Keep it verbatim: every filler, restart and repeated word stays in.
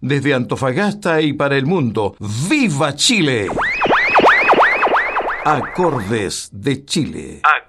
desde Antofagasta y para el mundo. ¡Viva Chile! Acordes de Chile.